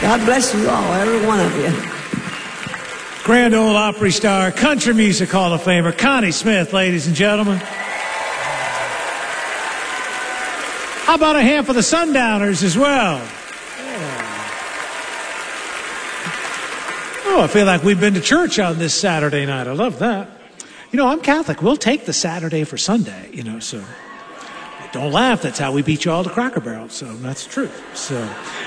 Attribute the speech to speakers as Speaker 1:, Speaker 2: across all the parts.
Speaker 1: God bless you all, every one of you.
Speaker 2: Grand Ole Opry star, Country Music Hall of Famer, Connie Smith, ladies and gentlemen. How about a hand for the Sundowners as well? Oh, I feel like we've been to church on this Saturday night. I love that. You know, I'm Catholic. We'll take the Saturday for Sunday, so don't laugh. That's how we beat you all to Cracker Barrel. So that's the truth. So,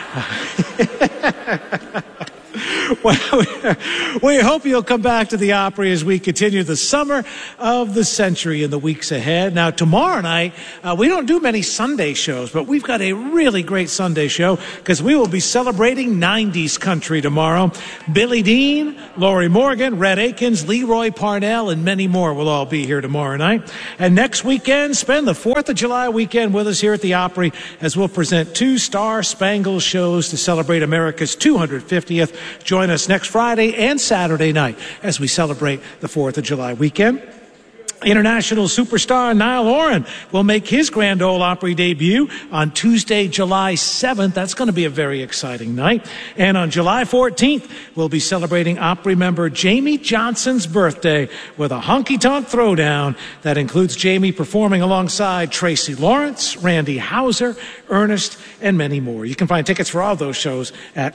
Speaker 2: well, we hope you'll come back to the Opry as we continue the summer of the century in the weeks ahead. Now, tomorrow night, we don't do many Sunday shows, but we've got a really great Sunday show because we will be celebrating 90s country tomorrow. Billy Dean, Lori Morgan, Rhett Akins, Leroy Parnell, and many more will all be here tomorrow night. And next weekend, spend the 4th of July weekend with us here at the Opry as we'll present 2 Star-Spangled shows to celebrate America's 250th. Join us next Friday and Saturday night as we celebrate the 4th of July weekend. International superstar Niall Horan will make his Grand Ole Opry debut on Tuesday, July 7th. That's going to be a very exciting night. And on July 14th, we'll be celebrating Opry member Jamie Johnson's birthday with a honky-tonk throwdown that includes Jamie performing alongside Tracy Lawrence, Randy Houser, Ernest, and many more. You can find tickets for all those shows at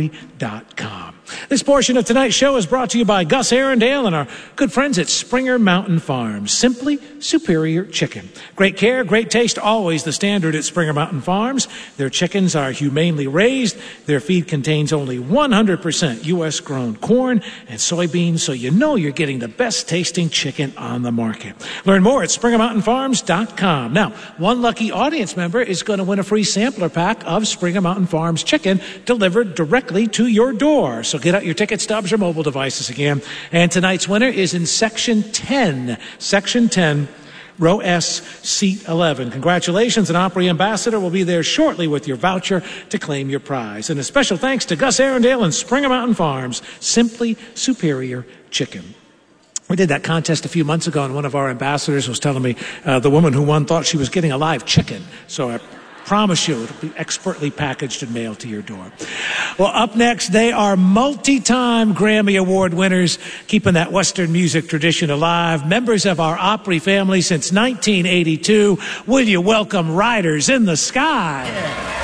Speaker 2: Opry.com. This portion of tonight's show is brought to you by Gus Arundel and our good friends at Springer Mountain Farms. Simply superior chicken. Great care, great taste, always the standard at Springer Mountain Farms. Their chickens are humanely raised. Their feed contains only 100% U.S. grown corn and soybeans, so you know you're getting the best tasting chicken on the market. Learn more at SpringerMountainFarms.com. Now, one lucky audience member is going to win a free sampler pack of Springer Mountain Farms chicken delivered directly to your door. So get out your ticket stubs or mobile devices again. And tonight's winner is in Section 10. Section 10, Row S, Seat 11. Congratulations, an Opry ambassador will be there shortly with your voucher to claim your prize. And a special thanks to Gus Arundel and Springer Mountain Farms, Simply Superior Chicken. We did that contest a few months ago, and one of our ambassadors was telling me the woman who won thought she was getting a live chicken. So I promise you it'll be expertly packaged and mailed to your door. Well, up next, they are multi-time Grammy Award winners, keeping that Western music tradition alive. Members of our Opry family since 1982. Will you welcome Riders in the Sky? Yeah.